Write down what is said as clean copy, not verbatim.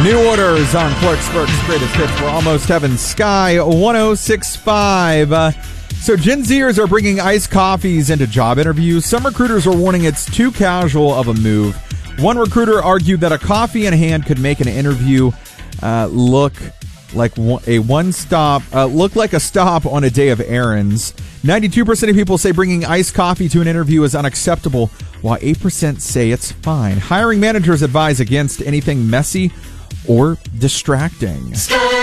New Orders on Clarksburg's Greatest Hits. We're almost having Sky 1065. So Gen Zers are bringing iced coffees into job interviews. Some recruiters are warning it's too casual of a move. One recruiter argued that a coffee in hand could make an interview look like a stop on a day of errands. 92% of people say bringing iced coffee to an interview is unacceptable, while 8% say it's fine. Hiring managers advise against anything messy or distracting.